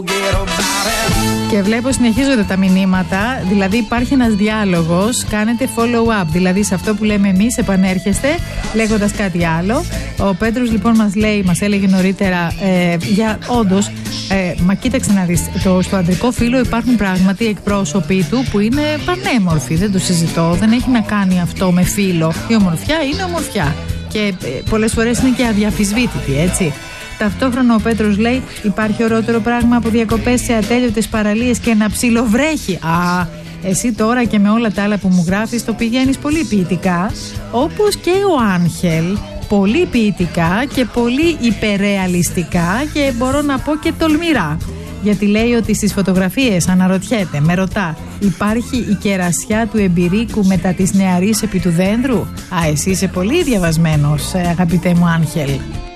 Και βλέπω συνεχίζονται τα μηνύματα, δηλαδή υπάρχει ένας διάλογος, κάνετε follow-up, δηλαδή σε αυτό που λέμε εμείς επανέρχεστε λέγοντας κάτι άλλο. Ο Πέτρος λοιπόν μας έλεγε νωρίτερα για όντως, μα κοίταξε να δεις, στο αντρικό φύλο υπάρχουν πράγματι εκπρόσωποι του που είναι πανέμορφοι, δεν το συζητώ, δεν έχει να κάνει αυτό με φύλο. Η ομορφιά είναι ομορφιά και πολλές φορές είναι και αδιαφυσβήτητη, έτσι. Ταυτόχρονα ο Πέτρος λέει υπάρχει ωραιότερο πράγμα από διακοπές σε ατέλειωτες παραλίες και να ψιλοβρέχει. Α, εσύ τώρα και με όλα τα άλλα που μου γράφεις το πηγαίνεις πολύ ποιητικά, όπως και ο Άγχελ, πολύ ποιητικά και πολύ υπερρεαλιστικά και μπορώ να πω και τολμηρά. Γιατί λέει ότι στις φωτογραφίες αναρωτιέται, με ρωτά, υπάρχει η κερασιά του εμπειρίκου μετά της νεαρής επί του δέντρου. Α, εσύ είσαι πολύ διαβασμένος, αγαπητέ μου Άγχελ.